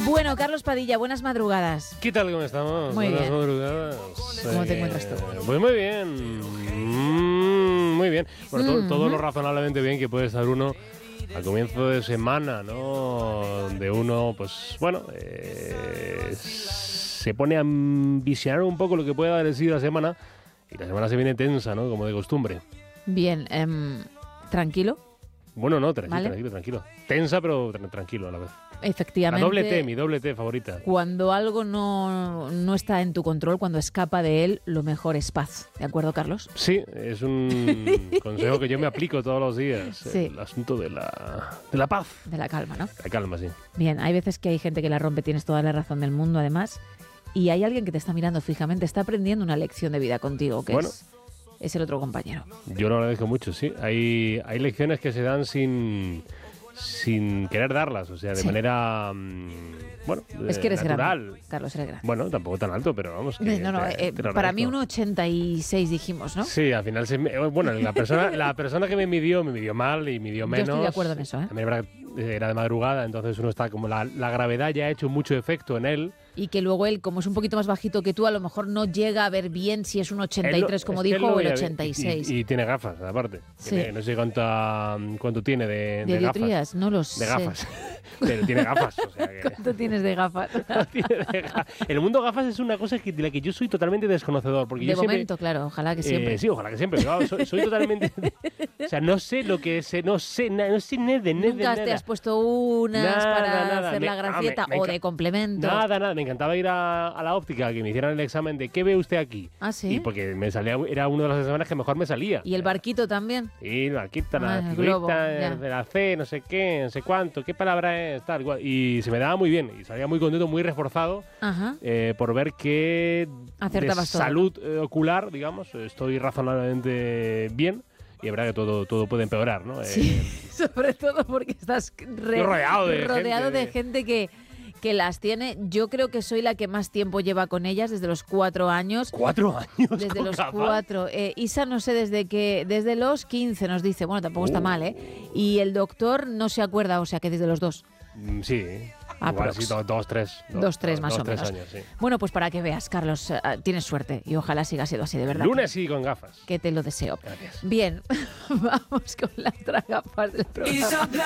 Bueno, Carlos Padilla, buenas madrugadas. ¿Qué tal? ¿Cómo estamos? Muy buenas bien. madrugadas. ¿Cómo te encuentras tú? Pues muy bien. Muy bien. Bueno, todo lo razonablemente bien que puede estar uno al comienzo de semana, ¿no? Donde uno, pues, bueno, se pone a visionar un poco lo que puede haber sido la semana. Y la semana se viene tensa, ¿no? Como de costumbre. Bien, tranquilo. Bueno, no, ¿Vale? tranquilo. Tensa, pero tranquilo a la vez. Efectivamente. Mi doble T favorita. Cuando algo no está en tu control, cuando escapa de él, lo mejor es paz. ¿De acuerdo, Carlos? Sí, es un consejo que yo me aplico todos los días. Sí. El asunto de la paz. De la calma, ¿no? La calma, sí. Bien, hay veces que hay gente que la rompe, tienes toda la razón del mundo, además. Y hay alguien que te está mirando fijamente, está aprendiendo una lección de vida contigo, que Bueno. es el otro compañero. Yo lo agradezco mucho, sí. Hay lecciones que se dan sin querer darlas, o sea, de Sí. manera, bueno, Es que eres natural. grande, Carlos, eres grande. Bueno, tampoco tan alto, pero vamos. Que No, te lo para mí agradezco. 1,86 dijimos, ¿no? Sí, al final bueno, la persona que me midió mal y midió menos. Yo estoy de acuerdo en eso, ¿eh? También es verdad que era de madrugada, entonces uno está como la gravedad ya ha hecho mucho efecto en él. Y que luego él, como es un poquito más bajito que tú, a lo mejor no llega a ver bien si es un 83, como Es que él dijo, lo o el veía 86. Y tiene gafas, aparte. Sí. No sé cuánto tiene de ¿De gafas. dioptrías? No lo sé. De gafas. Pero tiene gafas, o sea que... ¿Cuánto tienes de gafas? El mundo gafas es una cosa de la que yo soy totalmente desconocedor. Porque De yo siempre, momento, claro, ojalá que siempre. sí, ojalá que siempre. Claro, soy totalmente... o sea, no sé lo que es... No sé nada de Nunca nada. te has puesto unas Nada, para nada. hacer la gracieta me o de complemento. Nada. Me encantaba ir a la óptica, que me hicieran el examen de ¿qué ve usted aquí? Ah, ¿sí? Y porque me salía, era uno de los exámenes que mejor me salía. ¿Y el barquito también? Y la quita, Ah, la el globo, figurita ya. de la C, no sé qué, no sé cuánto, qué palabra es, tal, igual. Y se me daba muy bien. Y salía muy contento, muy reforzado Ajá. por ver que Acertabas de todo. salud ocular, digamos, estoy razonablemente bien. Y es verdad que todo puede empeorar, ¿no? Sí, sobre todo porque estás rodeado de gente que las tiene. Yo creo que soy la que más tiempo lleva con ellas, desde los 4 años. 4 años. Desde con los gafas. 4. Isa no sé desde los 15 nos dice, bueno, tampoco está mal, ¿eh? Y el doctor no se acuerda, o sea que desde los 2. Sí. Igual Aprox. sí, 2, 3. 2, 3 más o menos. años, sí. Bueno, pues para que veas, Carlos, tienes suerte y ojalá siga siendo así, de verdad. Lunes sí con gafas. Que te lo deseo. Gracias. Bien, vamos con las tragapas del programa.